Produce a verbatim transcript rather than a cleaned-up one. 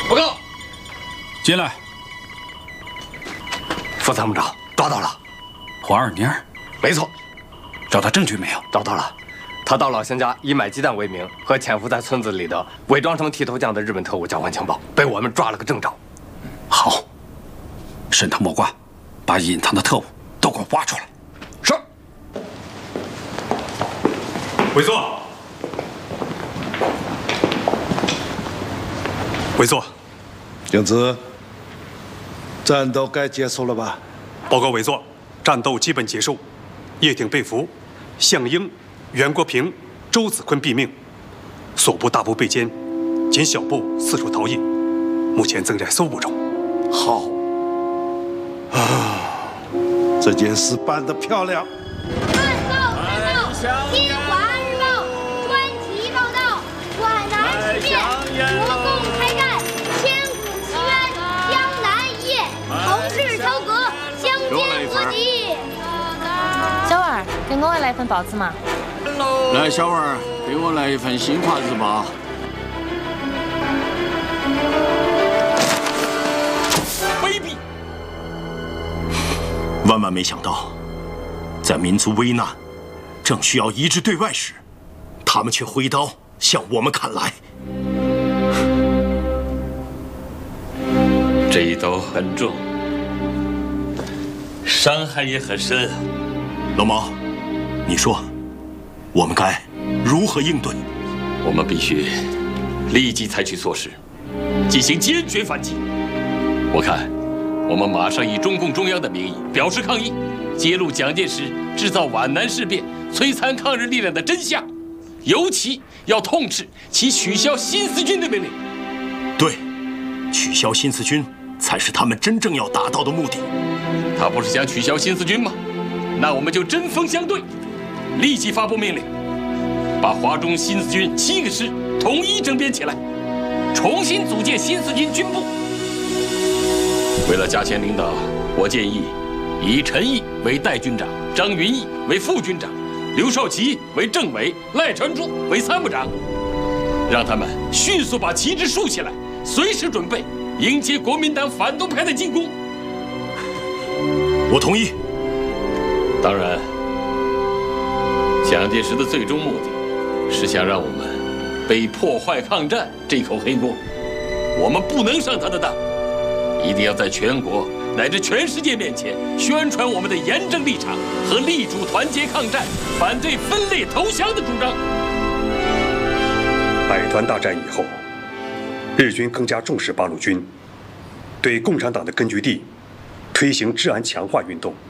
报告， 进来。 副参谋长，抓到了。 黄二妮儿， 没错。 找到证据没有？ 找到了。他到老乡家以买鸡蛋为名，和潜伏在村子里的伪装成剃头匠的日本特务交换情报，被我们抓了个正着。 好，沈他莫挂，把隐藏的特务都给我挖出来。 是。 回座。回座。 景子，战斗该结束了吧？ 报告委座，战斗基本结束，叶挺被俘，项英、袁国平、周子坤毙命，所部大部被歼，仅小部四处逃逸，目前正在搜捕中。 好，啊，这件事办得漂亮。 战报战报，新华日报专题报道：皖南事变，国共开战，千古奇冤，江南一夜，同志朝歌，相见何急。 小婉儿，给我也来一份报纸嘛。 来，小婉儿，给我来一份《新华日报》。 卑鄙！万万没想到，在民族危难、正需要一致对外时，他们却挥刀向我们砍来。 这一刀很重，伤害也很深。 老毛，你说，我们该如何应对？ 我们必须立即采取措施，进行坚决反击。我看，我们马上以中共中央的名义表示抗议，揭露蒋介石制造皖南事变、摧残抗日力量的真相，尤其要痛斥其取消新四军的命令。 对，取消新四军才是他们真正要达到的目的。 他不是想取消新四军吗？那我们就针锋相对，立即发布命令，把华中新四军七个师统一整编起来，重新组建新四军军部。为了加强领导，我建议以陈毅为代军长，张云逸为副军长，刘少奇为政委，赖传柱为参谋长，让他们迅速把旗帜竖起来，随时准备迎接国民党反动派的进攻。 我同意。 当然，蒋介石的最终目的是想让我们背破坏抗战这口黑锅，我们不能上他的当，一定要在全国乃至全世界面前宣传我们的严正立场和力主团结抗战、反对分裂投降的主张。 百团大战以后，日军更加重视八路军，对共产党的根据地推行治安强化运动。